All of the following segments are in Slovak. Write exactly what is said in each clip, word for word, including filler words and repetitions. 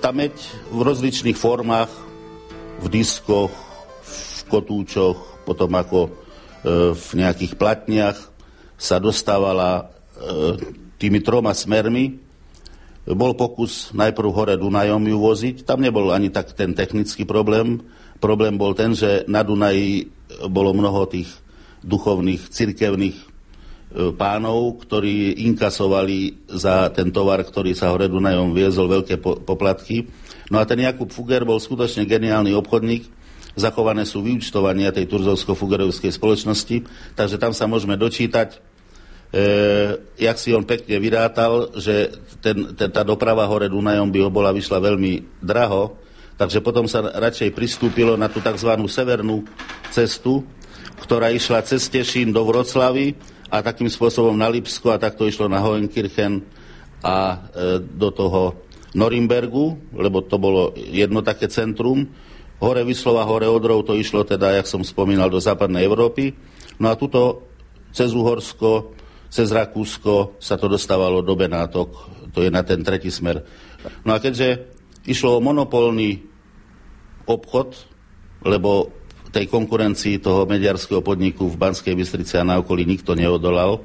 tá meď v rozličných formách, v diskoch, v kotúčoch, potom ako e, v nejakých platniach sa dostávala e, tými troma smermi. Bol pokus najprv hore Dunajom ju voziť. Tam nebol ani tak ten technický problém. Problém bol ten, že na Dunaji bolo mnoho tých duchovných, cirkevných pánov, ktorí inkasovali za ten tovar, ktorý sa hore Dunajom viezol, veľké poplatky. No a ten Jakub Fugger bol skutočne geniálny obchodník. Zachované sú vyúčtovania tej turzovsko-fugerovskej spoločnosti, takže tam sa môžeme dočítať, E, jak si on pekne vyrátal, že ten, ten, tá doprava hore Dunajom by ho bola vyšla veľmi draho, takže potom sa radšej pristúpilo na tú tzv. Severnú cestu, ktorá išla cez Tešín do Vroclavy a takým spôsobom na Lipsko a takto išlo na Hohenkirchen a e, do toho Norimbergu, lebo to bolo jedno také centrum. Hore Vyslova, hore Odrov to išlo teda, jak som spomínal, do západnej Európy. No a tuto cez Uhorsko, cez Rakúsko sa to dostávalo do Benátok, to je na ten tretí smer. No a keďže išlo o monopolný obchod, lebo tej konkurencii toho mediarského podniku v Banskej Bystrici a na okolí nikto neodolal,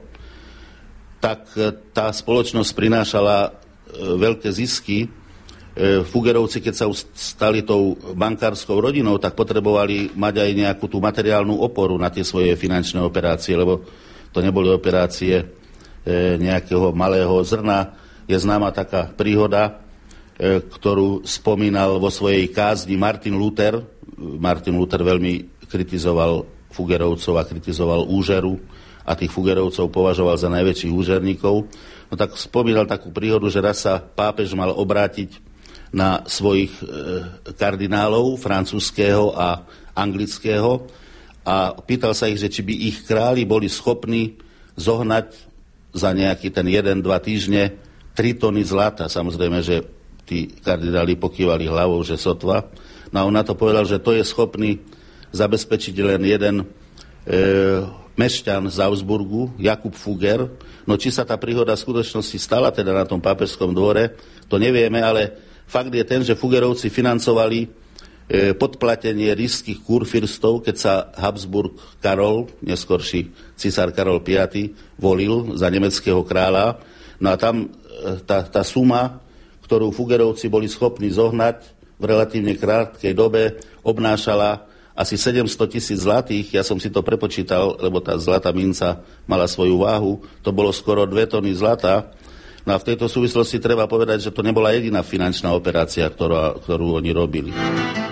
tak tá spoločnosť prinášala veľké zisky. Fuggerovci, keď sa stali tou bankárskou rodinou, tak potrebovali mať aj nejakú tú materiálnu oporu na tie svoje finančné operácie, lebo to neboli operácie e, nejakého malého zrna. Je známa taká príhoda, e, ktorú spomínal vo svojej kázni Martin Luther. Martin Luther veľmi kritizoval Fuggerovcov a kritizoval úžeru a tých Fuggerovcov považoval za najväčších úžerníkov. No tak spomínal takú príhodu, že raz sa pápež mal obrátiť na svojich e, kardinálov, francúzského a anglického, a pýtal sa ich, že či by ich králi boli schopní zohnať za nejaký ten jeden, dva týždne tri tony zlata. Samozrejme, že tí kardináli pokývali hlavou, že sotva. No a on na to povedal, že to je schopný zabezpečiť len jeden e, mešťan z Augsburgu, Jakub Fugger. No či sa tá príhoda v skutočnosti stala teda na tom pápežskom dvore, to nevieme, ale fakt je ten, že Fuggerovci financovali podplatenie ríšskych kurfürstov, keď sa Habsburg Karol, neskorší cisár Karol piaty, volil za nemeckého kráľa. No a tam tá, tá suma, ktorú Fuggerovci boli schopní zohnať v relatívne krátkej dobe, obnášala asi sedemsto tisíc zlatých. Ja som si to prepočítal, lebo tá zlatá minca mala svoju váhu. To bolo skoro dve tony zlata. No a v tejto súvislosti treba povedať, že to nebola jediná finančná operácia, ktorá, ktorú oni robili.